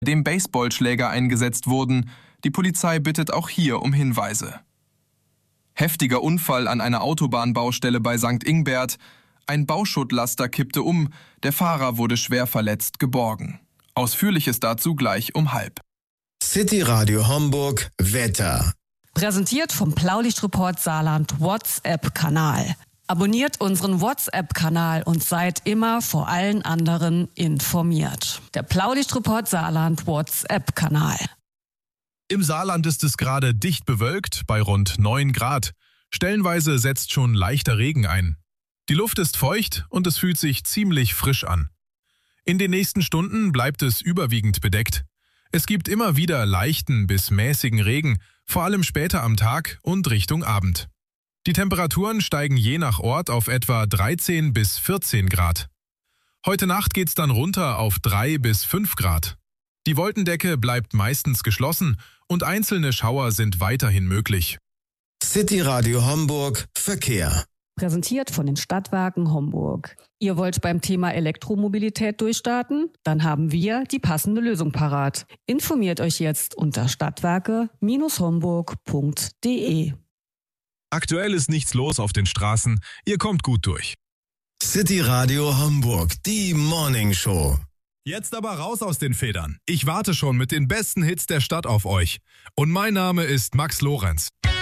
dem Baseballschläger eingesetzt wurden. Die Polizei bittet auch hier um Hinweise. Heftiger Unfall an einer Autobahnbaustelle bei St. Ingbert. Ein Bauschuttlaster kippte um, der Fahrer wurde schwer verletzt geborgen. Ausführliches dazu gleich um 12:30. City Radio Homburg Wetter. Präsentiert vom Blaulichtreport Saarland WhatsApp-Kanal. Abonniert unseren WhatsApp-Kanal und seid immer vor allen anderen informiert. Der Blaulichtreport Saarland WhatsApp-Kanal. Im Saarland ist es gerade dicht bewölkt bei rund 9 Grad. Stellenweise setzt schon leichter Regen ein. Die Luft ist feucht und es fühlt sich ziemlich frisch an. In den nächsten Stunden bleibt es überwiegend bedeckt. Es gibt immer wieder leichten bis mäßigen Regen, vor allem später am Tag und Richtung Abend. Die Temperaturen steigen je nach Ort auf etwa 13 bis 14 Grad. Heute Nacht geht's dann runter auf 3 bis 5 Grad. Die Wolkendecke bleibt meistens geschlossen und einzelne Schauer sind weiterhin möglich. City Radio Homburg Verkehr. Präsentiert von den Stadtwerken Homburg. Ihr wollt beim Thema Elektromobilität durchstarten? Dann haben wir die passende Lösung parat. Informiert euch jetzt unter stadtwerke-homburg.de. Aktuell ist nichts los auf den Straßen, ihr kommt gut durch. City Radio Homburg, die Morning Show. Jetzt aber raus aus den Federn. Ich warte schon mit den besten Hits der Stadt auf euch. Und mein Name ist Max Lorenz.